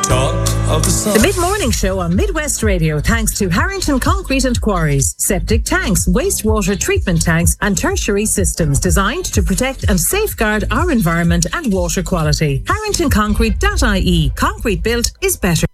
Talk of the sun. The mid-morning show on Midwest Radio, thanks to Harrington Concrete and Quarries. Septic tanks, wastewater treatment tanks and tertiary systems designed to protect and safeguard our environment and water quality. HarringtonConcrete.ie. Concrete built is better.